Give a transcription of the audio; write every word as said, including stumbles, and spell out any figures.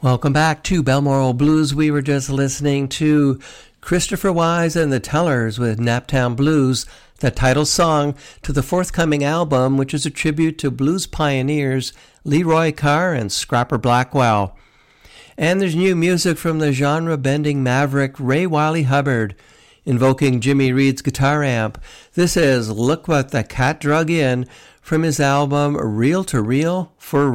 Welcome back to Balmoral Blues. We were just listening to Christopher Wise and the Tellers with Naptown Blues, the title song to the forthcoming album, which is a tribute to blues pioneers Leroy Carr and Scrapper Blackwell. And there's new music from the genre-bending maverick Ray Wiley Hubbard, invoking Jimmy Reed's guitar amp. This is Look What the Cat Drug In from his album Reel to Reel for